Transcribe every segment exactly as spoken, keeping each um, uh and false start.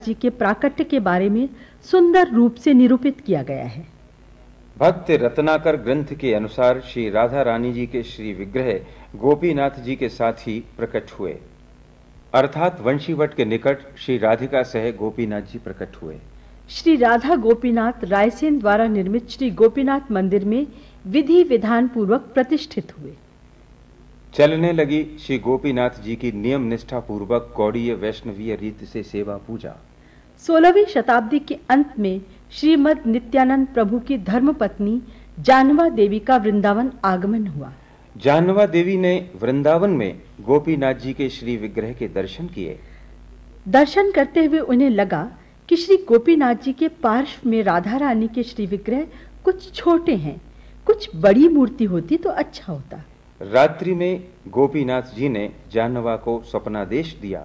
जी के प्राकट्य के बारे में सुंदर रूप से निरूपित किया गया है। भक्त रत्नाकर ग्रंथ के अनुसार श्री राधा रानी जी के श्री विग्रह गोपीनाथ जी के साथ ही प्रकट हुए, अर्थात वंशीवट के निकट श्री राधिका सह गोपीनाथ जी प्रकट हुए। श्री राधा गोपीनाथ रायसेन द्वारा निर्मित श्री गोपीनाथ मंदिर में विधि विधान पूर्वक प्रतिष्ठित हुए। चलने लगी श्री गोपीनाथ जी की नियम निष्ठा पूर्वक गौड़ीय वैष्णवीय रीति से सेवा पूजा। सोलहवीं शताब्दी के अंत में श्रीमद नित्यानंद प्रभु की धर्मपत्नी जानवा देवी का वृंदावन आगमन हुआ। जानवा देवी ने वृंदावन में गोपीनाथ जी के श्री विग्रह के दर्शन किए। दर्शन करते हुए उन्हें लगा कि श्री गोपीनाथ जी के पार्श्व में राधा रानी के श्री विग्रह कुछ छोटे हैं, कुछ बड़ी मूर्ति होती तो अच्छा होता। रात्रि में गोपीनाथ जी ने जानवा को स्वप्नादेश दिया,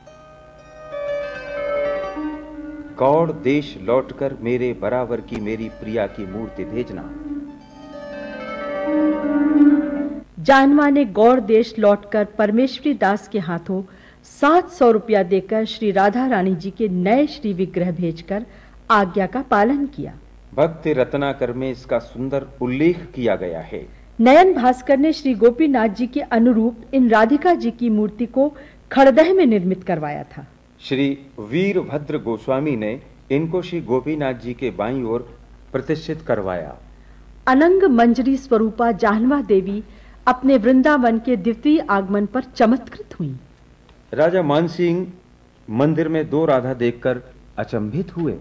गौड़ देश लौटकर मेरे बराबर की मेरी प्रिया की मूर्ति भेजना। जानवा ने गौड़ देश लौटकर परमेश्वरी दास के हाथों सात सौ रुपया देकर श्री राधा रानी जी के नए श्री विग्रह भेजकर आज्ञा का पालन किया। भक्त रत्नाकर में इसका सुंदर उल्लेख किया गया है। नयन भास्कर ने श्री गोपीनाथ जी के अनुरूप इन राधिका जी की मूर्ति को खड़दह में निर्मित करवाया था। श्री वीरभद्र गोस्वामी ने इनको श्री गोपीनाथ जी के बाईं ओर प्रतिष्ठित करवाया। अनंग मंजरी स्वरूपा जानवा देवी अपने वृंदावन के द्वितीय आगमन पर चमत्कृत हुई। राजा मानसिंह मंदिर में दो राधा देखकर अचंभित हुए।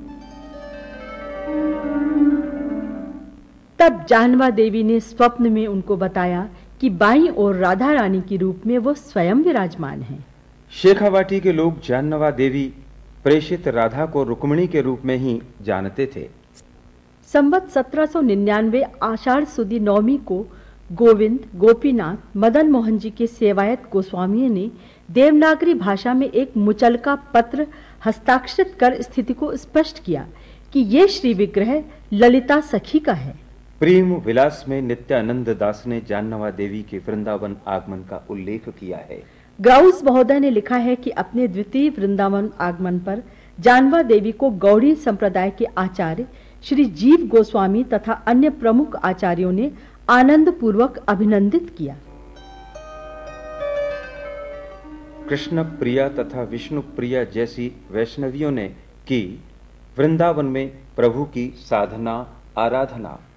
तब जानवा देवी ने स्वप्न में उनको बताया कि बाईं ओर राधा रानी के रूप में वो स्वयं विराजमान हैं। शेखावाटी के लोग जानवा देवी प्रेषित राधा को रुक्मिणी के रूप में ही जानते थे। संवत सत्रह सौ निन्यानवे आषाढ़ सुदी नवमी को गोविंद, गोपीनाथ, मदन मोहन जी के सेवायत गोस्वामी ने देवनागरी भाषा में एक मुचलका पत्र हस्ताक्षरित कर स्थिति को स्पष्ट किया कि ये श्री विग्रह ललिता सखी का है। प्रेम विलास में नित्यानंद दास ने जानवा देवी के वृंदावन आगमन का उल्लेख किया है। ग्राउस महोदय ने लिखा है कि अपने द्वितीय वृंदावन आगमन पर जानवा देवी को गौड़ी संप्रदाय के आचार्य श्री जीव गोस्वामी तथा अन्य प्रमुख आचार्यों ने आनंद पूर्वक अभिनंदित किया। कृष्ण प्रिया तथा विष्णु प्रिया जैसी वैष्णवियों ने की वृंदावन में प्रभु की साधना आराधना।